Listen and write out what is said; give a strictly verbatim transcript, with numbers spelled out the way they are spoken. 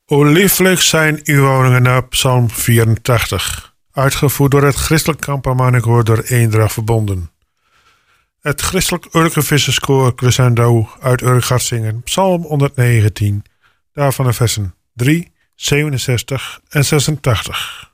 O lieflijk zijn uw woningen, Psalm vierentachtig. Uitgevoerd door het Christelijk Kampermannenkoor door Eendracht verbonden. Het Christelijk Urkenvisserskoor Crescendo uit Urk-Hartsingen, Psalm honderdnegentien. Daarvan de versen drie, zevenenzestig en zesentachtig.